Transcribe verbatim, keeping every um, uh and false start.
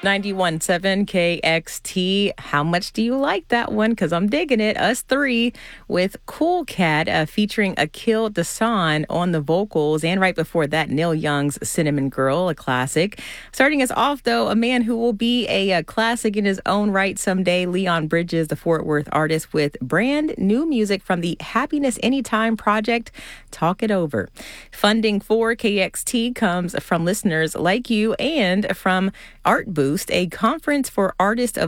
ninety-one point seven K X T. How much do you like that one? Because I'm digging it. Us Three with Cool Cat uh, featuring Akil Dasan on the vocals. And right before that, Neil Young's Cinnamon Girl, a classic. Starting us off, though, a man who will be a, a classic in his own right someday, Leon Bridges, the Fort Worth artist, with brand new music from the Happiness Anytime project, Talk It Over. Funding for K X T comes from listeners like you and from Art Boost, a conference for artists of